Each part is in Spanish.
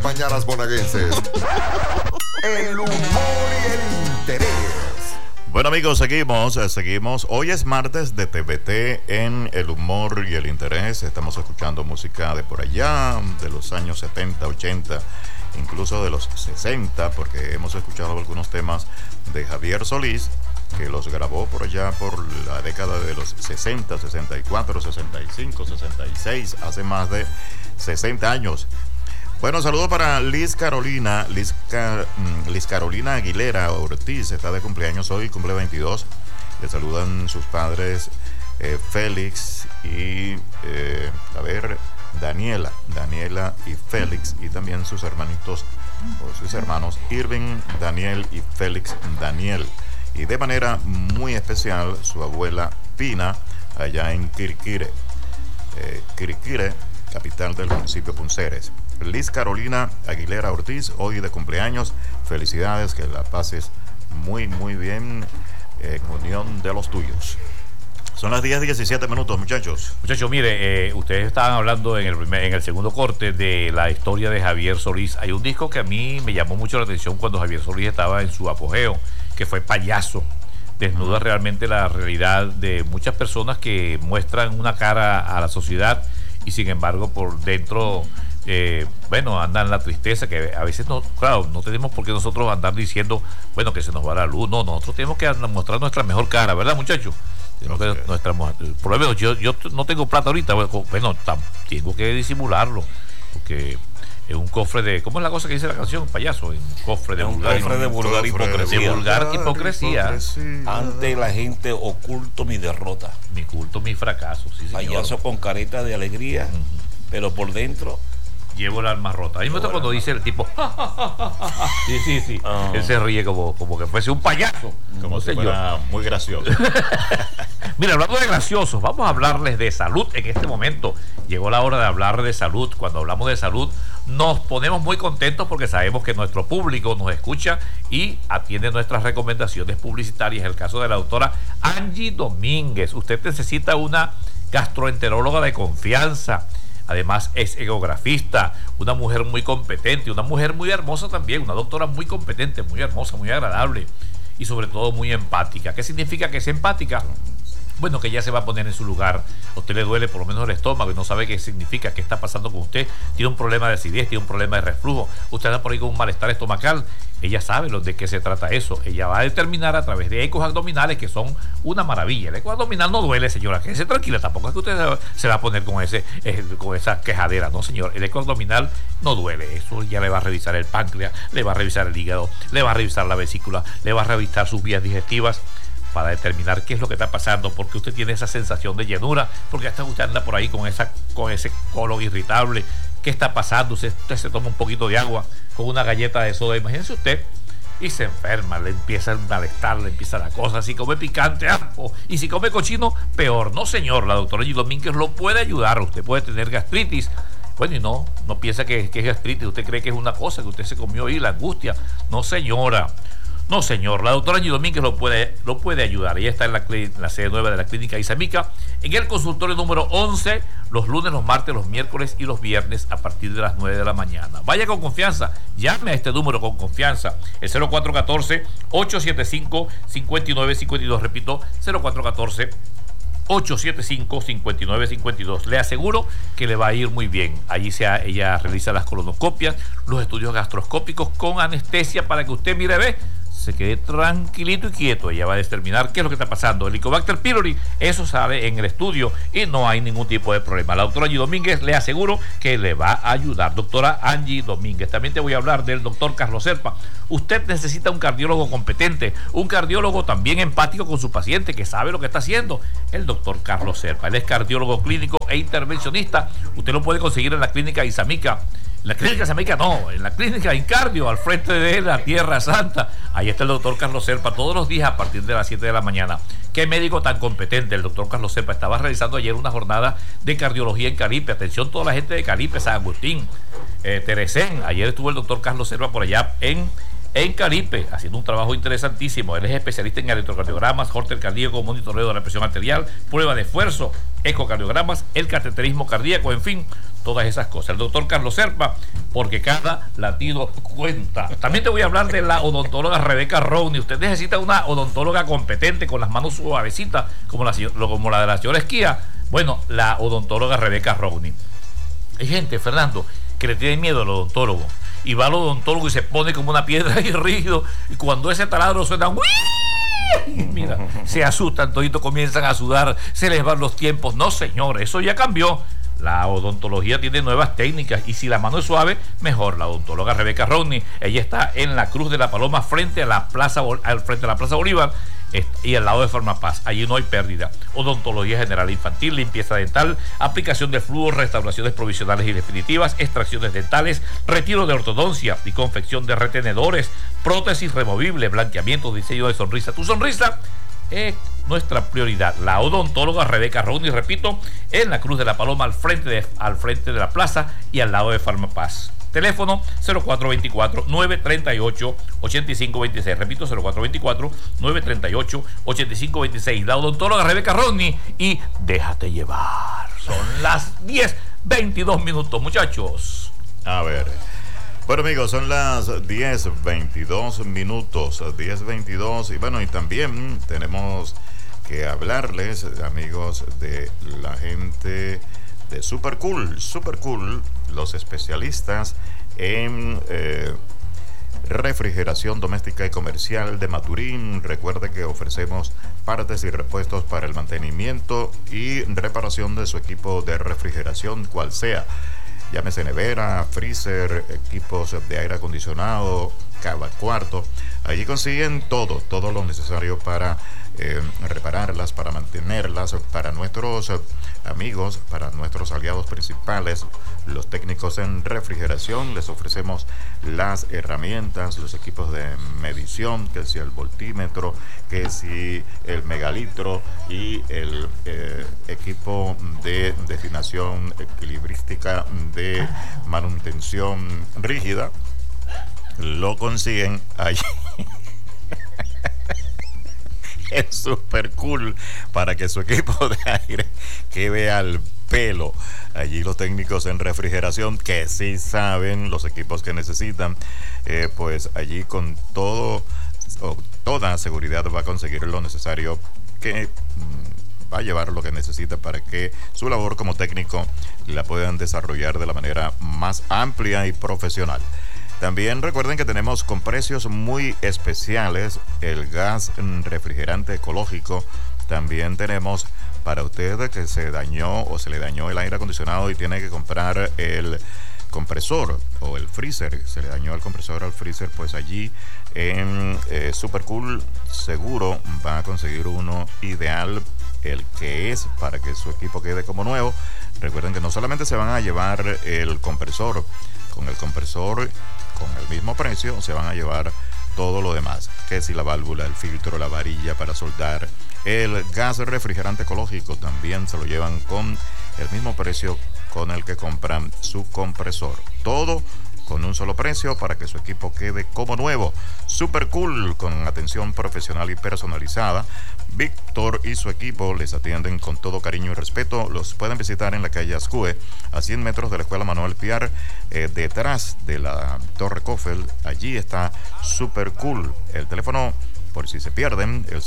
mañanas monaguenses. El humor y el interés. Bueno, amigos, seguimos. Hoy es martes de TVT en El Humor y el Interés. Estamos escuchando música de por allá, de los años 70, 80, incluso de los 60, porque hemos escuchado algunos temas de Javier Solís, que los grabó por allá por la década de los 60, 64, 65, 66, hace más de 60 años. Bueno, saludos para Liz Carolina Aguilera Ortiz, está de cumpleaños hoy, cumple 22. Le saludan sus padres Félix y, Daniela y Félix, y también sus hermanitos o sus hermanos Irving Daniel y Félix Daniel. Y de manera muy especial su abuela Pina, allá en Quiriquire, capital del municipio Punceres. Liz Carolina Aguilera Ortiz, hoy de cumpleaños. Felicidades, que la pases muy, muy bien en unión de los tuyos. Son las 10:17 minutos, muchachos. Muchachos, mire, ustedes estaban hablando en el segundo corte de la historia de Javier Solís. Hay un disco que a mí me llamó mucho la atención cuando Javier Solís estaba en su apogeo, que fue Payaso. Desnuda realmente la realidad de muchas personas que muestran una cara a la sociedad y sin embargo por dentro andan la tristeza, que a veces no tenemos por qué nosotros andar diciendo que se nos va la luz. No, nosotros tenemos que mostrar nuestra mejor cara, ¿verdad, muchachos? Por lo menos yo no tengo plata ahorita, tengo que disimularlo, porque es un cofre de, ¿cómo es la cosa que dice la canción, Payaso? Un cofre de vulgar hipocresía. Ante la gente oculto mi derrota, mi culto, mi fracaso. Sí, payaso con careta de alegría, pero por dentro llevo el alma rota. A mí me gusta cuando dice el tipo sí. Él se ríe como que fuese un payaso, como si fuera muy gracioso. Mira, hablando de graciosos, vamos a hablarles de salud en este momento. Llegó la hora de hablar de salud. Cuando hablamos de salud nos ponemos muy contentos porque sabemos que nuestro público nos escucha y atiende nuestras recomendaciones publicitarias. El caso de la doctora Angie Domínguez. Usted necesita una gastroenteróloga de confianza. Además es ecografista, una mujer muy competente, una mujer muy hermosa también, una doctora muy competente, muy hermosa, muy agradable y sobre todo muy empática. ¿Qué significa que es empática? Bueno, que ya se va a poner en su lugar. A usted le duele por lo menos el estómago y no sabe qué significa, qué está pasando con usted. Tiene un problema de acidez, tiene un problema de reflujo. Usted anda por ahí con un malestar estomacal. Ella sabe de qué se trata eso. Ella va a determinar a través de ecos abdominales, que son una maravilla. El eco abdominal no duele, señora. Quédese tranquila. Tampoco es que usted se va a poner con esa quejadera. No, señor. El eco abdominal no duele. Eso ya le va a revisar el páncreas, le va a revisar el hígado, le va a revisar la vesícula, le va a revisar sus vías digestivas, para determinar qué es lo que está pasando, porque usted tiene esa sensación de llenura, porque hasta usted anda por ahí con ese colon irritable. ¿Qué está pasando? Usted se toma un poquito de agua con una galleta de soda, imagínese usted, y se enferma, le empieza el malestar, le empieza la cosa. Si come picante, y si come cochino, peor. No, señor, la doctora Angie Domínguez lo puede ayudar. Usted puede tener gastritis. Bueno, y no piensa que es gastritis, usted cree que es una cosa que usted se comió y la angustia. No, señora. No, señor, la doctora Angie Domínguez lo puede ayudar. Ella está en la sede nueva de la clínica Isamica, en el consultorio número 11, los lunes, los martes, los miércoles y los viernes a partir de las 9 de la mañana. Vaya con confianza, llame a este número con confianza, el 0414-875-5952, repito, 0414-875-5952. Le aseguro que le va a ir muy bien. Allí ella realiza las colonoscopias, los estudios gastroscópicos con anestesia para que usted, mire, se quede tranquilito y quieto. Ella va a determinar qué es lo que está pasando. El Helicobacter pylori, eso sale en el estudio y no hay ningún tipo de problema. La doctora Angie Domínguez, le aseguro que le va a ayudar. Doctora Angie Domínguez. También te voy a hablar del doctor Carlos Serpa. Usted necesita un cardiólogo competente, un cardiólogo también empático con su paciente, que sabe lo que está haciendo. El doctor Carlos Serpa. Él es cardiólogo clínico e intervencionista. Usted lo puede conseguir en la clínica Isamica. La clínica Isamica no, en la clínica Incardio, al frente de la Tierra Santa. Ahí está el doctor Carlos Serpa todos los días a partir de las 7 de la mañana. Qué médico tan competente el doctor Carlos Serpa. Estaba realizando ayer una jornada de cardiología en Caripe. Atención toda la gente de Caripe, San Agustín, Teresén. Ayer estuvo el doctor Carlos Serpa por allá en Caripe, haciendo un trabajo interesantísimo. Él es especialista en electrocardiogramas, Holter cardíaco, monitoreo de la presión arterial, prueba de esfuerzo, ecocardiogramas, el cateterismo cardíaco, en fin, todas esas cosas. El doctor Carlos Serpa, porque cada latido cuenta. También te voy a hablar de la odontóloga Rebeca Rowney. Usted necesita una odontóloga competente, con las manos suavecitas, como la de la señora Esquía. Bueno, la odontóloga Rebeca Rowney. Hay gente, Fernando, que le tiene miedo al odontólogo. Y va al odontólogo y se pone como una piedra y rígido. Y cuando ese taladro suena, ¡uy! Mira, se asustan, toditos comienzan a sudar, se les van los tiempos. No, señor, eso ya cambió. La odontología tiene nuevas técnicas y si la mano es suave, mejor. La odontóloga Rebeca Rowney, ella está en la Cruz de la Paloma frente a la Plaza Bolívar y al lado de Farmapaz. Allí no hay pérdida. Odontología general infantil, limpieza dental, aplicación de flúor, restauraciones provisionales y definitivas, extracciones dentales, retiro de ortodoncia y confección de retenedores, prótesis removible, blanqueamiento, diseño de sonrisa. Tu sonrisa es nuestra prioridad. La odontóloga Rebeca Rowney, repito, en la Cruz de la Paloma, al frente de la plaza y al lado de Farmapaz. Teléfono 0424-938-8526. Repito, 0424-938-8526. La odontóloga Rebeca Rowney y déjate llevar. Son las 10:22 minutos, muchachos. A ver. Bueno, amigos, son las 10:22 minutos. 10:22. Y bueno, y también tenemos que hablarles, amigos, de la gente de Super Cool. Super Cool, los especialistas en refrigeración doméstica y comercial de Maturín. Recuerde que ofrecemos partes y repuestos para el mantenimiento y reparación de su equipo de refrigeración, cual sea. Llámese nevera, freezer, equipos de aire acondicionado, cada cuarto. Allí consiguen todo lo necesario para repararlas, para mantenerlas, para nuestros amigos, para nuestros aliados principales, los técnicos en refrigeración. Les ofrecemos las herramientas, los equipos de medición, que si el voltímetro, que si el megalitro y el equipo de destinación equilibrística de manutención rígida. Lo consiguen allí. Es Super Cool, para que su equipo de aire quede al pelo. Allí los técnicos en refrigeración, que sí saben los equipos que necesitan, pues allí con toda seguridad va a conseguir lo necesario, que va a llevar lo que necesita para que su labor como técnico la puedan desarrollar de la manera más amplia y profesional. También recuerden que tenemos con precios muy especiales el gas refrigerante ecológico. También tenemos para usted que se dañó o se le dañó el aire acondicionado y tiene que comprar el compresor o el freezer. Se le dañó el compresor al freezer, pues allí en Super Cool seguro va a conseguir uno ideal, el que es para que su equipo quede como nuevo. Recuerden que no solamente se van a llevar el compresor, con el compresor con el mismo precio se van a llevar todo lo demás, que si la válvula, el filtro, la varilla para soldar, el gas refrigerante ecológico también se lo llevan con el mismo precio con el que compran su compresor. Todo con un solo precio para que su equipo quede como nuevo. Super Cool, con atención profesional y personalizada. Víctor y su equipo les atienden con todo cariño y respeto. Los pueden visitar en la calle Ascue, a 100 metros de la Escuela Manuel Piar, detrás de la Torre Coffel. Allí está Super Cool. El teléfono, por si se pierden, el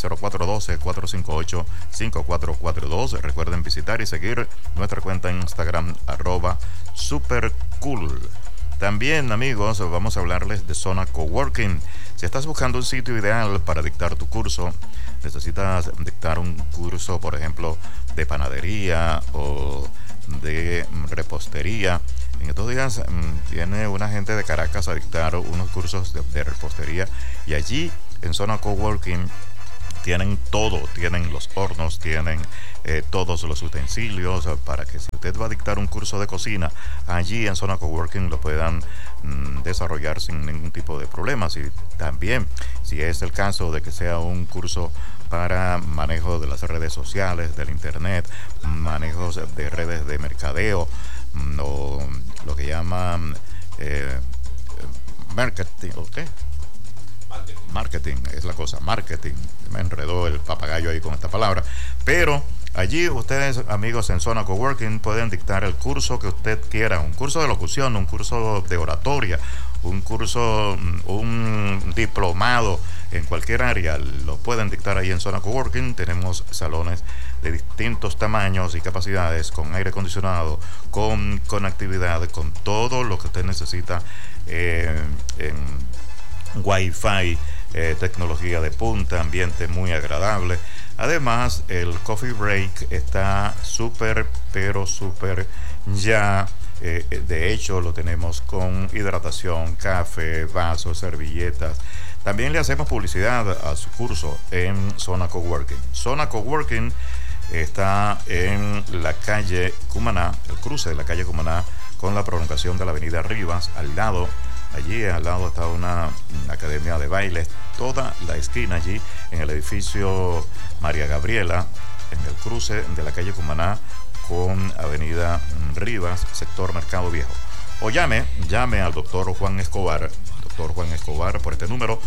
0412-458-5442. Recuerden visitar y seguir nuestra cuenta en Instagram, @supercool. También, amigos, vamos a hablarles de Zona Coworking. Si estás buscando un sitio ideal para dictar tu curso, necesitas dictar un curso, por ejemplo, de panadería o de repostería. En estos días viene una gente de Caracas a dictar unos cursos de repostería, y allí en Zona Coworking tienen todo, tienen los hornos, tienen todos los utensilios para que si usted va a dictar un curso de cocina, allí en Zona Coworking lo puedan desarrollar sin ningún tipo de problemas. Y también, si es el caso de que sea un curso para manejo de las redes sociales, del internet, manejos de redes de mercadeo, o lo que llaman marketing, ¿o qué? Marketing es la cosa, marketing. Me enredó el papagayo ahí con esta palabra. Pero Allí ustedes, amigos en Zona Coworking, pueden dictar el curso que usted quiera, un curso de locución, un curso de oratoria, un curso, un diplomado en cualquier área, lo pueden dictar ahí en Zona Coworking. Tenemos salones de distintos tamaños y capacidades, con aire acondicionado, con conectividad, con todo lo que usted necesita en Wi-Fi, tecnología de punta, ambiente muy agradable. Además, el coffee break está súper, pero súper ya. De hecho, lo tenemos con hidratación, café, vasos, servilletas. También le hacemos publicidad a su curso en Zona Coworking. Zona Coworking está en la calle Cumaná, el cruce de la calle Cumaná con la prolongación de la avenida Rivas. Allí al lado está una academia de baile, toda la esquina allí en el edificio María Gabriela, en el cruce de la calle Cumaná con avenida Rivas, sector Mercado Viejo. O llame al doctor Juan Escobar. Doctor Juan Escobar por este número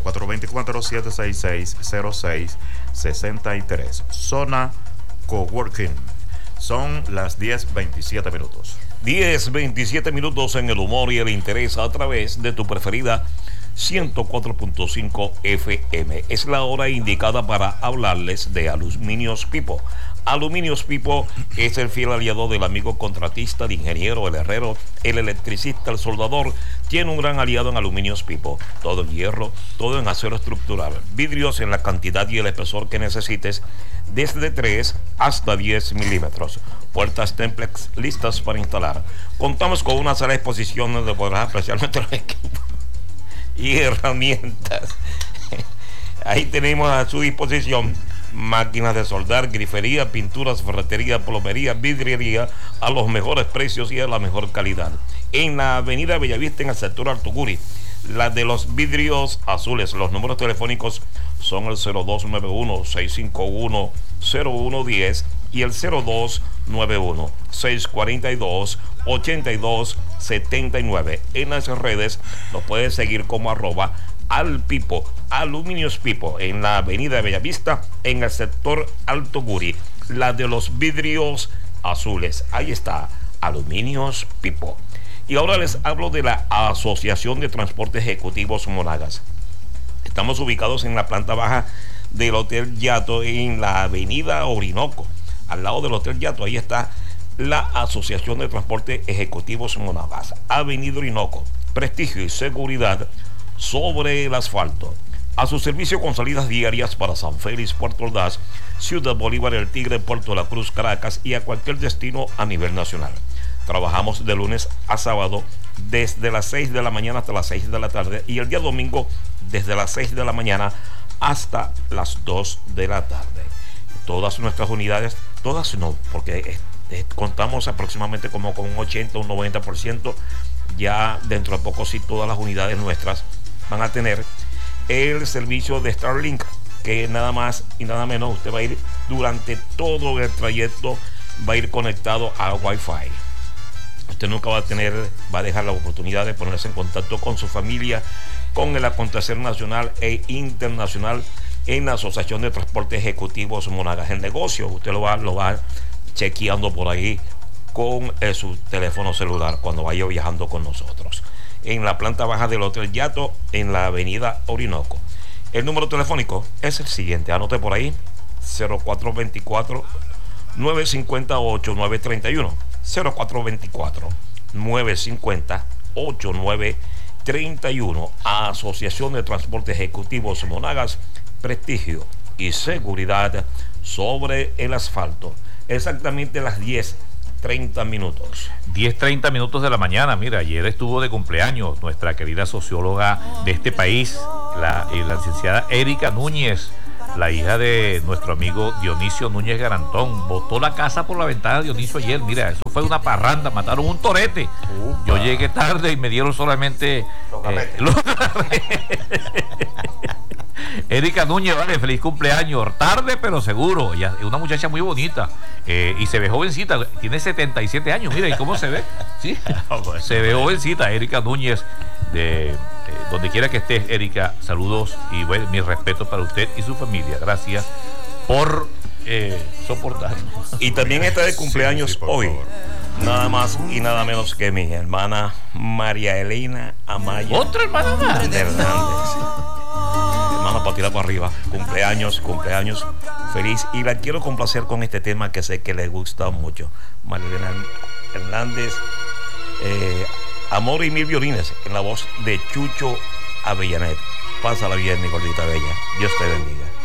0424-766-0663. Zona Coworking. Son las 10:27 minutos. 10:27 minutos en el humor y el interés a través de tu preferida 104.5 FM. Es la hora indicada para hablarles de Aluminios Pipo. Aluminios Pipo es el fiel aliado del amigo contratista, el ingeniero, el herrero, el electricista, el soldador. Tiene un gran aliado en Aluminios Pipo. Todo en hierro, todo en acero estructural. Vidrios en la cantidad y el espesor que necesites, desde 3 hasta 10 milímetros. Puertas Templex listas para instalar. Contamos con una sala de exposición donde podrás apreciar nuestros equipos y herramientas. Ahí tenemos a su disposición máquinas de soldar, grifería, pinturas, ferretería, plomería, vidriería a los mejores precios y a la mejor calidad. En la avenida Bellavista, en el sector Artuguri, la de los vidrios azules. Los números telefónicos son el 0291-651-0110 y el 0291-642-8279. En las redes los puedes seguir como @alpipo, Aluminios Pipo, en la avenida Bellavista, en el sector Alto Guri, la de los vidrios azules. Ahí está, Aluminios Pipo. Y ahora les hablo de la Asociación de Transportes Ejecutivos Monagas. Estamos ubicados en la planta baja del Hotel Yato, en la avenida Orinoco. Al lado del Hotel Yato, ahí está la Asociación de Transportes Ejecutivos Monagas. Avenida Orinoco, prestigio y seguridad sobre el asfalto. A su servicio con salidas diarias para San Félix, Puerto Ordaz, Ciudad Bolívar, El Tigre, Puerto La Cruz, Caracas y a cualquier destino a nivel nacional. Trabajamos de lunes a sábado desde las 6 de la mañana hasta las 6 de la tarde y el día domingo desde las 6 de la mañana hasta las 2 de la tarde. Todas nuestras unidades, todas no, porque contamos aproximadamente como con un 80 o un 90%. Ya dentro de poco sí todas las unidades nuestras van a tener el servicio de Starlink, que nada más y nada menos usted va a ir durante todo el trayecto, va a ir conectado a Wi-Fi. Usted nunca va a dejar la oportunidad de ponerse en contacto con su familia, con el acontecer nacional e internacional en la Asociación de Transportes Ejecutivos Monagas. El negocio usted lo va chequeando por ahí con su teléfono celular cuando vaya viajando con nosotros. En la planta baja del Hotel Yato, en la avenida Orinoco. El número telefónico es el siguiente, anote por ahí: 0424-958-931. 0424-950-8931. Asociación de Transportes Ejecutivos Monagas, prestigio y seguridad sobre el asfalto. Exactamente las 10:30 minutos. 10:30 minutos de la mañana. Mira, ayer estuvo de cumpleaños nuestra querida socióloga de este país, la licenciada Erika Núñez, la hija de nuestro amigo Dionisio Núñez Garantón. Botó la casa por la ventana Dionisio ayer. Mira, eso fue una parranda, mataron un torete. Yo llegué tarde y me dieron solamente los Erika Núñez, vale, feliz cumpleaños. Tarde pero seguro. Ella es una muchacha muy bonita y se ve jovencita. Tiene 77 años. Mira, ¿y cómo se ve? Sí, se ve jovencita. Erika Núñez, de donde quiera que estés, Erika, saludos y bueno, mis respetos para usted y su familia. Gracias por soportarnos. Y también está de cumpleaños Sí, por hoy. favor. Nada más y nada menos que mi hermana María Elena Amaya Otra hermana más. Hernández. Hermana, para tirar para arriba. Cumpleaños feliz. Y la quiero complacer con este tema que sé que le gusta mucho. María Elena Hernández, Amor y Mil Violines, en la voz de Chucho Avellanet. Pásala bien, mi gordita bella. Dios te bendiga.